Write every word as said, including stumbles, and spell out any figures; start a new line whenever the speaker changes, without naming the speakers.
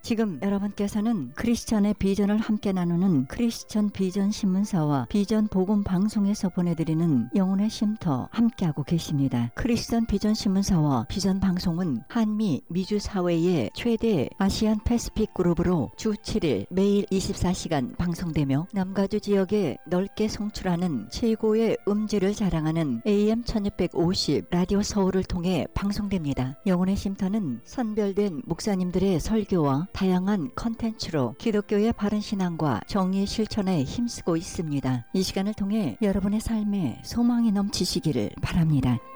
지금 여러분께서는 크리스천의 비전을 함께 나누는 크리스천 비전 신문사와 비전 복음 방송에서 보내드리는 영혼의 쉼터 함께하고 계십니다. 크리스천 비전 신문사와 비전 방송은 한미 미주 사회의 최대 아시안 패시픽 그룹으로 주 칠 일 매일 이십사 시간 방송되며 남가주 지역에 넓게 송출하는 최고의 음질을 자랑하는 에이엠 천육백오십 라디오 서울을 통해 방송됩니다. 영혼의 쉼터는 선별된 목사님들의 설교와 다양한 컨텐츠로 기독교의 바른 신앙과 정의의 실천에 힘쓰고 있습니다. 이 시간을 통해 여러분의 삶에 소망이 넘치시기를 바랍니다.